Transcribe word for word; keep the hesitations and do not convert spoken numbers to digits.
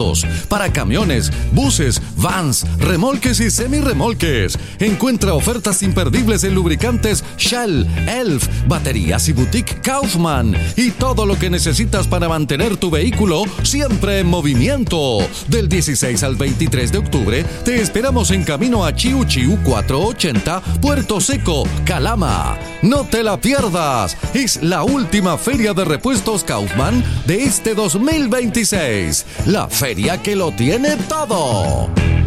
repuestos para camiones, buses, vans, remolques y semirremolques. Encuentra ofertas imperdibles en lubricantes Shell, Elf, baterías y boutique Kaufman y todo lo que necesitas para mantener tu vehículo siempre en movimiento. Del dieciséis al veintitrés de octubre te esperamos en camino a Chiu Chiu cuatrocientos ochenta, Puerto Seco, Calama. No te la pierdas. Es la última feria de repuestos Kaufman de este dos mil veintiséis. La feria que lo tiene todo.